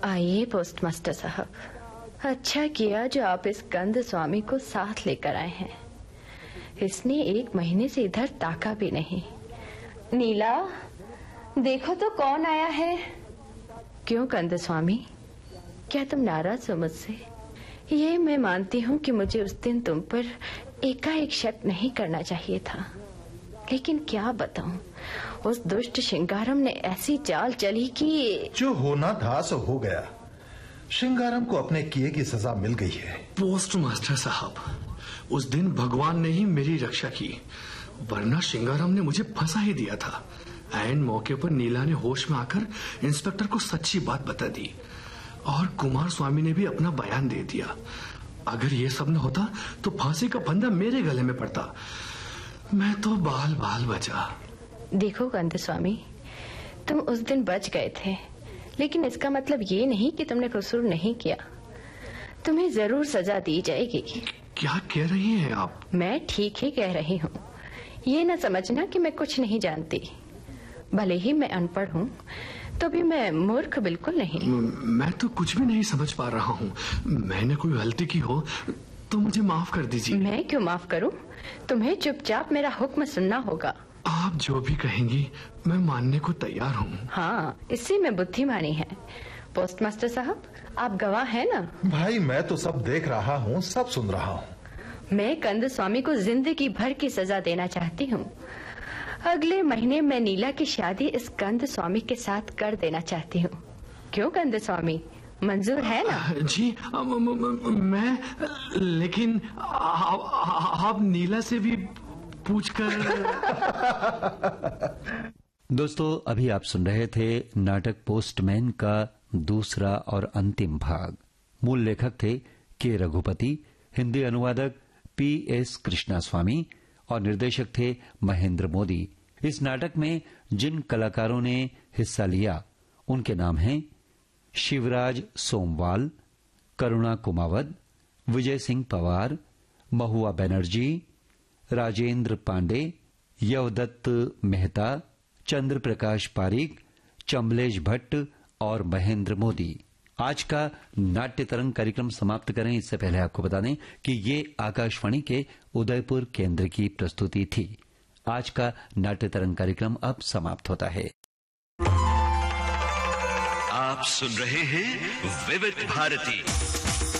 आइए पोस्टमास्टर साहब, अच्छा किया जो आप इस कंद स्वामी को साथ लेकर आए हैं। इसने 1 महीने से इधर ताका भी नहीं। नीला, देखो तो कौन आया है। क्यों कंद स्वामी, क्या तुम नाराज हो मुझसे? ये मैं मानती हूँ कि मुझे उस दिन तुम पर एकाएक शक नहीं करना चाहिए था, लेकिन क्या बताऊं, उस दुष्ट श्रृंगारम ने ऐसी चाल चली कि जो होना था सो हो गया। श्रृंगारम को अपने किए की सजा मिल गई है। पोस्ट मास्टर साहब, उस दिन भगवान ने ही मेरी रक्षा की, वरना श्रृंगारम ने मुझे फंसा ही दिया था। ऐन मौके पर नीला ने होश में आकर इंस्पेक्टर को सच्ची बात बता दी और कुमार स्वामी ने भी अपना बयान दे दिया। अगर ये सब न होता तो फांसी का फंदा मेरे गले में पड़ता। मैं तो बाल बाल बचा। देखो कंद स्वामी, तुम उस दिन बच गए थे, लेकिन इसका मतलब ये नहीं कि तुमने कसूर नहीं किया। तुम्हें जरूर सजा दी जाएगी। क्या कह रही हैं आप? मैं ठीक ही कह रही हूँ। ये न समझना कि मैं कुछ नहीं जानती। भले ही मैं अनपढ़ हूँ, तो भी मैं मूर्ख बिल्कुल नहीं। मैं तो कुछ भी नहीं समझ पा रहा हूँ। मैंने कोई गलती की हो तो मुझे माफ कर दीजिए। मैं क्यों माफ करूँ? तुम्हें चुपचाप मेरा हुक्म सुनना होगा। आप जो भी कहेंगी मैं मानने को तैयार हूँ। हाँ, इसी में बुद्धिमानी है। पोस्टमास्टर साहब, आप गवाह हैं ना? भाई, मैं तो सब देख रहा हूँ, सब सुन रहा हूँ। मैं कंद स्वामी को जिंदगी भर की सजा देना चाहती हूँ। अगले महीने मैं नीला की शादी इस कंद स्वामी के साथ कर देना चाहती हूँ। क्यों कंद स्वामी, मंजूर है ना? जी, मैं, लेकिन आप नीला से भी पूछकर। दोस्तों, अभी आप सुन रहे थे नाटक पोस्टमैन का दूसरा और अंतिम भाग। मूल लेखक थे के रघुपति, हिंदी अनुवादक PS कृष्णास्वामी और निर्देशक थे महेंद्र मोदी। इस नाटक में जिन कलाकारों ने हिस्सा लिया उनके नाम हैं शिवराज सोमवाल, करुणा कुमावत, विजय सिंह पवार, महुआ बनर्जी, राजेंद्र पांडे, यवदत्त मेहता, चंद्र प्रकाश पारीक, चंबलेश भट्ट और महेंद्र मोदी। आज का नाट्य तरंग कार्यक्रम समाप्त करें इससे पहले आपको बता दें कि ये आकाशवाणी के उदयपुर केंद्र की प्रस्तुति थी। आज का नाट्य तरंग कार्यक्रम अब समाप्त होता है। आप सुन रहे हैं विविध भारती।